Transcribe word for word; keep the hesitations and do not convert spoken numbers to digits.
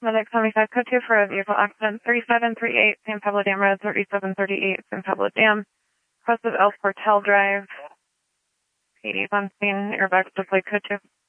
Medic seventy-five code two for a vehicle accident, thirty-seven thirty-eight San Pablo Dam Road, thirty-seven thirty-eight San Pablo Dam, cross of El Portal Drive. eighties on scene, airbags deployed code two.